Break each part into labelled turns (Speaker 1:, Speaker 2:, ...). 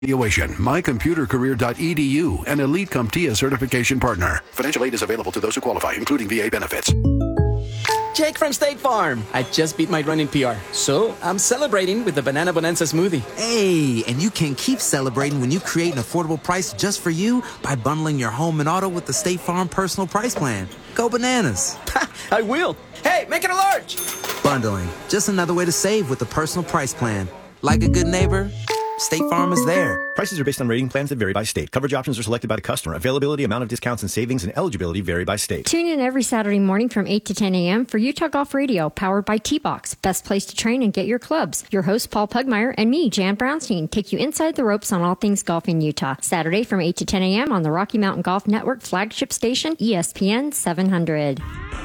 Speaker 1: Evaluation, mycomputercareer.edu, an Elite CompTIA certification partner. Financial aid is available to those who qualify, including VA benefits.
Speaker 2: Jake from State Farm. I just beat my running PR, so I'm celebrating with the Banana Bonanza smoothie.
Speaker 3: Hey, and you can keep celebrating when you create an affordable price just for you by bundling your home and auto with the State Farm Personal Price Plan. Go bananas.
Speaker 2: I will. Hey, make it a large.
Speaker 3: Bundling, just another way to save with the Personal Price Plan. Like a good neighbor, State Farm is there.
Speaker 4: Prices are based on rating plans that vary by state. Coverage options are selected by the customer. Availability, amount of discounts and savings, and eligibility vary by state.
Speaker 5: Tune in every Saturday morning from 8 to 10 a.m. for Utah Golf Radio, powered by T-Box. Best place to train and get your clubs. Your host, Paul Pugmire, and me, Jan Brownstein, take you inside the ropes on all things golf in Utah. Saturday from 8 to 10 a.m. on the Rocky Mountain Golf Network flagship station, ESPN 700.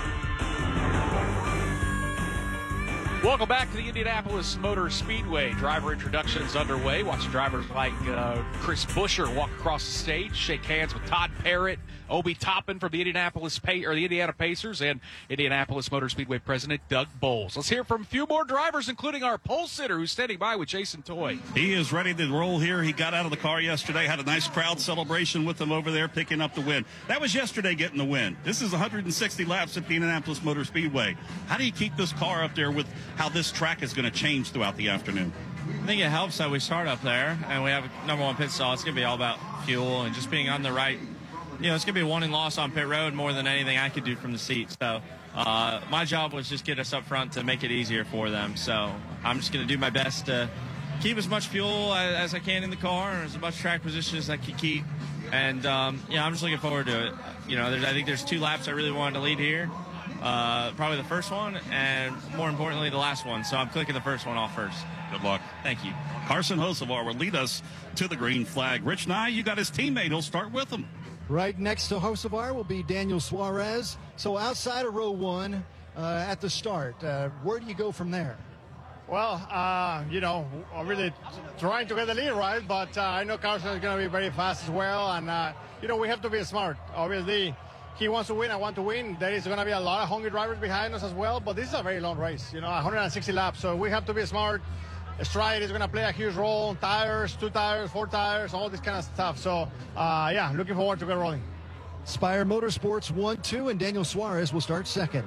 Speaker 6: Welcome back to the Indianapolis Motor Speedway. Driver introductions underway. Watch drivers like Chris Buescher walk across the stage, shake hands with Todd Parrott, Obi Toppin from the the Indiana Pacers, and Indianapolis Motor Speedway President Doug Bowles. Let's hear from a few more drivers, including our pole sitter who's standing by with Jason Toy.
Speaker 7: He is ready to roll here. He got out of the car yesterday, had a nice crowd celebration with him over there, picking up the win. That was yesterday getting the win. This is 160 laps at the Indianapolis Motor Speedway. How do you keep this car up there with how this track is going to change throughout the afternoon?
Speaker 8: I think it helps that we start up there and we have a number one pit stall. It's going to be all about fuel and just being on the right. You know, it's going to be a one and loss on pit road more than anything I could do from the seat. So my job was just get us up front to make it easier for them. So I'm just going to do my best to keep as much fuel as I can in the car and as much track position as I can keep. And, I'm just looking forward to it. You know, I think there's 2 laps I really wanted to lead here. Probably the first one and, more importantly, the last one. So I'm clicking the first one off first.
Speaker 7: Good luck.
Speaker 8: Thank you.
Speaker 7: Carson Hocevar will lead us to the green flag. Rich Nye, you got his teammate. He'll start with him.
Speaker 9: Right next to Hocevar will be Daniel Suarez. So outside of row 1 at the start, where do you go from there?
Speaker 10: Well, I'm really trying to get the lead right, but I know Carson is going to be very fast as well. And, we have to be smart. Obviously, he wants to win. I want to win. There is going to be a lot of hungry drivers behind us as well, but this is a very long race, 160 laps. So we have to be smart. Stride is going to play a huge role. Tires, 2 tires, 4 tires, all this kind of stuff. So, looking forward to get rolling.
Speaker 9: Spire Motorsports 1-2, and Daniel Suarez will start second.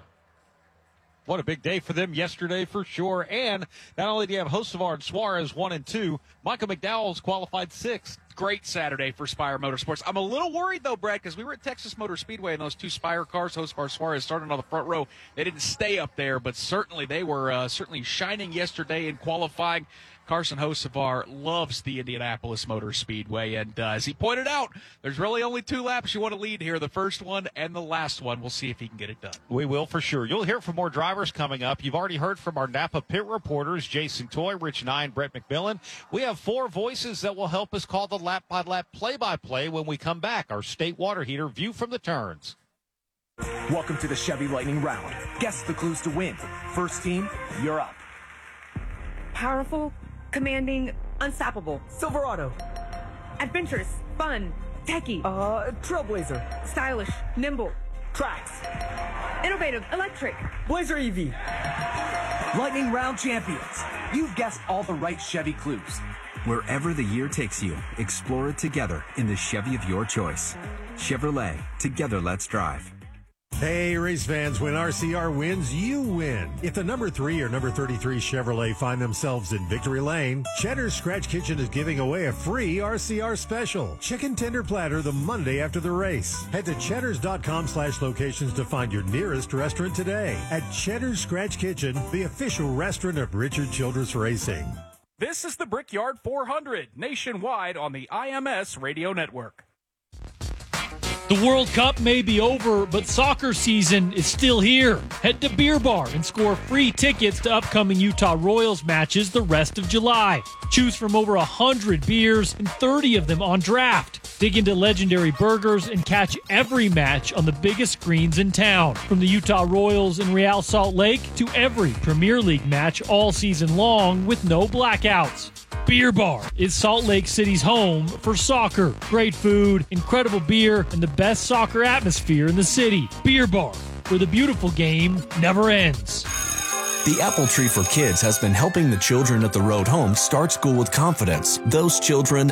Speaker 6: What a big day for them yesterday for sure. And not only do you have Hocevar and Suarez 1 and 2, Michael McDowell's qualified 6th. Great Saturday for Spire Motorsports. I'm a little worried, though, Brad, because we were at Texas Motor Speedway and those 2 Spire cars, Hocevar, Suarez, started on the front row. They didn't stay up there, but certainly they were shining yesterday in qualifying. Carson Hocevar loves the Indianapolis Motor Speedway, and as he pointed out, there's really only 2 laps you want to lead here, the first one and the last one. We'll see if he can get it done.
Speaker 11: We will for sure. You'll hear from more drivers coming up. You've already heard from our Napa pit reporters, Jason Toy, Rich Nye, and Brett McMillan. We have 4 voices that will help us call the lap-by-lap play-by-play when we come back. Our state water heater view from the turns.
Speaker 12: Welcome to the Chevy Lightning Round. Guess the clues to win. First team, you're up.
Speaker 13: Powerful, commanding, unstoppable.
Speaker 12: Silverado.
Speaker 13: Adventurous, fun, techie.
Speaker 12: Trailblazer.
Speaker 13: Stylish, nimble.
Speaker 12: Trax.
Speaker 13: Innovative, electric.
Speaker 12: Blazer EV. Lightning Round champions. You've guessed all the right Chevy clues.
Speaker 14: Wherever the year takes you, explore it together in the Chevy of your choice. Chevrolet, together let's drive.
Speaker 15: Hey, race fans, when RCR wins, you win. If the number 3 or number 33 Chevrolet find themselves in victory lane, Cheddar's Scratch Kitchen is giving away a free RCR special. Chicken tender platter the Monday after the race. Head to cheddars.com/locations to find your nearest restaurant today. At Cheddar's Scratch Kitchen, the official restaurant of Richard Childress Racing.
Speaker 16: This is the Brickyard 400, nationwide on the IMS Radio Network.
Speaker 17: The World Cup may be over, but soccer season is still here. Head to Beer Bar and score free tickets to upcoming Utah Royals matches the rest of July. Choose from over 100 beers and 30 of them on draft. Dig into legendary burgers and catch every match on the biggest screens in town. From the Utah Royals and Real Salt Lake to every Premier League match all season long with no blackouts. Beer Bar is Salt Lake City's home for soccer. Great food, incredible beer, and the best soccer atmosphere in the city. Beer Bar, where the beautiful game never ends.
Speaker 18: The Apple Tree for Kids has been helping the children at the road home start school with confidence. Those children